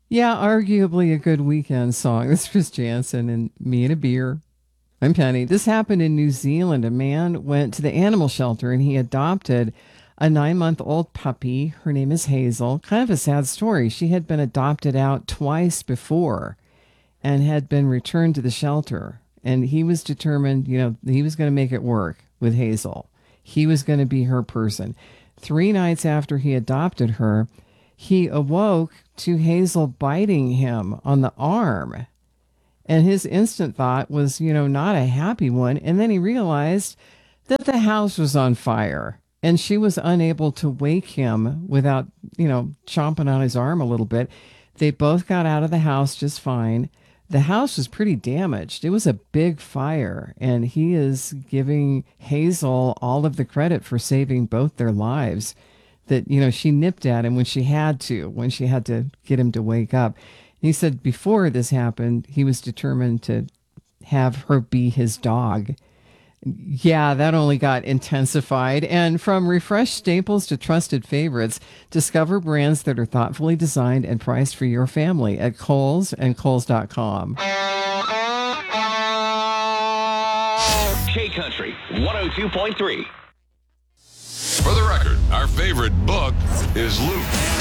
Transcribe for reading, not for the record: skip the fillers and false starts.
Yeah, arguably a good weekend song. This is Chris Jansen and Me and a Beer. I'm Penny. This happened in New Zealand. A man went to the animal shelter and he adopted a 9-month-old puppy. Her name is Hazel. Kind of a sad story. She had been adopted out twice before and had been returned to the shelter. And he was determined, he was going to make it work with Hazel. He was going to be her person. 3 nights after he adopted her, he awoke to Hazel biting him on the arm. And his instant thought was, not a happy one. And then he realized that the house was on fire and she was unable to wake him without, chomping on his arm a little bit. They both got out of the house just fine. The house was pretty damaged. It was a big fire, and he is giving Hazel all of the credit for saving both their lives. That, she nipped at him when she had to get him to wake up. He said before this happened, he was determined to have her be his dog. Yeah, that only got intensified. And from refreshed staples to trusted favorites, discover brands that are thoughtfully designed and priced for your family at Kohl's and Kohl's.com. K Country 102.3. For the record, our favorite book is Luke.